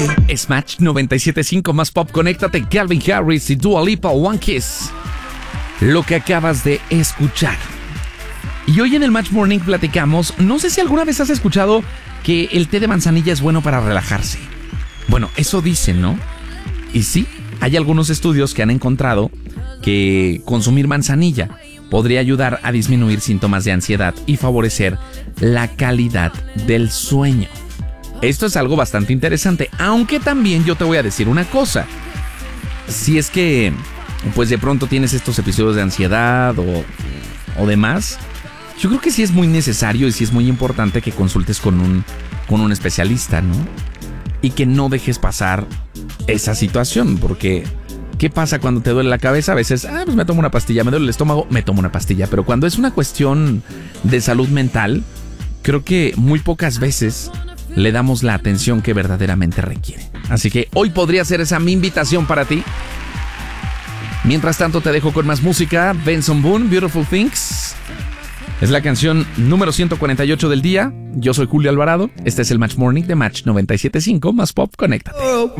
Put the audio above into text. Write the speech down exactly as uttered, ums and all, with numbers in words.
Es Match noventa y siete punto cinco más pop. Conéctate, Calvin Harris y Dua Lipa, One Kiss. Lo que acabas de escuchar. Y hoy en el Match Morning platicamos, no sé si alguna vez has escuchado que el té de manzanilla es bueno para relajarse. Bueno, eso dicen, ¿no? Y sí, hay algunos estudios que han encontrado que consumir manzanilla podría ayudar a disminuir síntomas de ansiedad y favorecer la calidad del sueño. Esto es algo bastante interesante, aunque también yo te voy a decir una cosa. Si es que, pues de pronto tienes estos episodios de ansiedad o, o demás, yo creo que sí es muy necesario y sí es muy importante que consultes con un, con un especialista, ¿no? Y que no dejes pasar esa situación, porque ¿qué pasa cuando te duele la cabeza? A veces, ah, pues me tomo una pastilla, me duele el estómago, me tomo una pastilla. Pero cuando es una cuestión de salud mental, creo que muy pocas veces le damos la atención que verdaderamente requiere. Así que hoy podría ser esa mi invitación para ti. Mientras tanto te dejo con más música. Benson Boone, Beautiful Things. Es la canción número ciento cuarenta y ocho del día. Yo soy Julio Alvarado. Este es el Match Morning de Match noventa y siete punto cinco más pop. Conéctate.